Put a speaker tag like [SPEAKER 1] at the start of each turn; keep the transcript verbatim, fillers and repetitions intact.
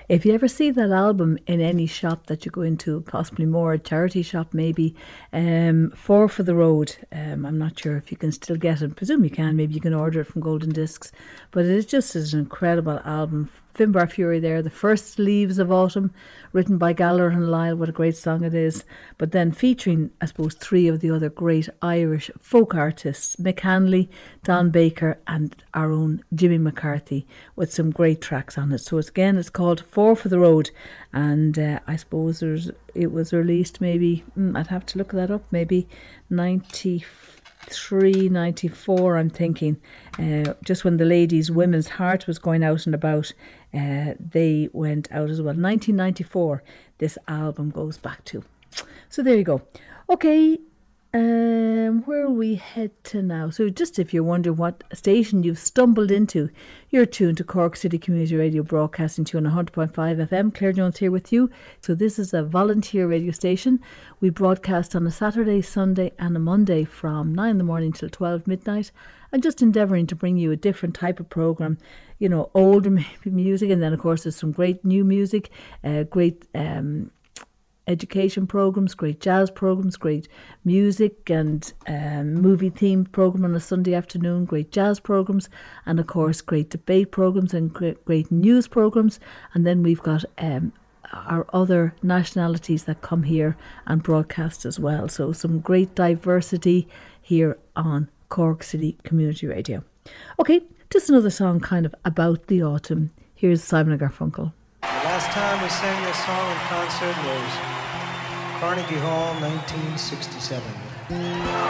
[SPEAKER 1] If you ever see that album in any shop that you go into, possibly more a charity shop maybe, um, Four for the Road, um, I'm not sure if you can still get it. I presume you can, maybe you can order it from Golden Discs. But it is just an incredible album. Finbar Fury there, The First Leaves of Autumn, written by Gallagher and Lyle, what a great song it is. But then featuring, I suppose, three of the other great Irish folk artists, Mick Hanley, Don Baker and our own Jimmy McCarthy, with some great tracks on it. So it's, again, it's called Four for the Road, and uh, I suppose there's, it was released maybe, mm, I'd have to look that up, maybe ninety-three, ninety-four, I'm thinking, uh, just when the ladies' women's heart was going out and about, uh, they went out as well. nineteen ninety-four, this album goes back to. So there you go. Okay, um, where will we head to now? So just if you're wondering what station you've stumbled into, you're tuned to Cork City Community Radio, broadcasting to you on one hundred point five F M. Claire Jones here with you. So this is a volunteer radio station. We broadcast on a Saturday, Sunday and a Monday from nine in the morning till twelve midnight. And just endeavouring to bring you a different type of programme, you know, older music, and then of course there's some great new music, uh, great um, education programmes, great jazz programmes, great music and um, movie themed programme on a Sunday afternoon, great jazz programmes, and of course great debate programmes and great, great news programmes. And then we've got um, our other nationalities that come here and broadcast as well. So some great diversity here on Cork City Community Radio. Okay, just another song kind of about the autumn. Here's Simon and Garfunkel.
[SPEAKER 2] The last time we sang this song in concert was Carnegie Hall, nineteen sixty-seven.